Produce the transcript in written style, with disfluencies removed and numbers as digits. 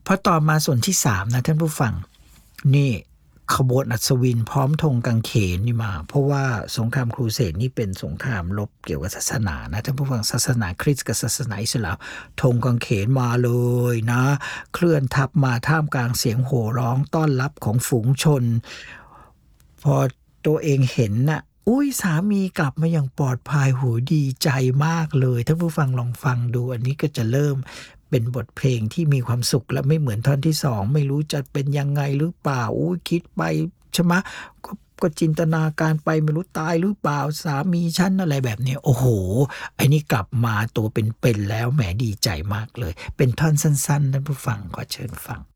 พอต่อมาส่วนที่3นะท่านผู้ฟังนี่ขบวนอัศวินพร้อมธงกางเขนนี่มาเพราะว่าสงครามครูเสดนี่เป็นสงครามรบเกี่ยวกับศาสนานะท่านผู้ฟังศาสนาคริสต์กับศาสนาอิสลามธงกางเขนมาเลยนะเคลื่อนทัพมาท่ามกลางเสียงโห่ร้องต้อนรับของฝูงชนพอตัวเองเห็นน่ะอุ้ยสามีกลับมาอย่างปลอดภัยโหดีใจมากเลยท่านผู้ฟังลองฟังดูอันนี้ก็จะเริ่มเป็นบทเพลงที่มีความสุขและไม่เหมือนท่อนที่2ไม่รู้จะเป็นยังไงหรือเปล่าอุ้ยคิดไปใช่ไหมก็จินตนาการไปไม่รู้ตายหรือเปล่าสามีฉันอะไรแบบนี้โอ้โหไอ้นี่กลับมาตัวเป็นๆแล้วแหมดีใจมากเลยเป็นท่อนสั้นๆท่านผู้ฟังขอเชิญฟัง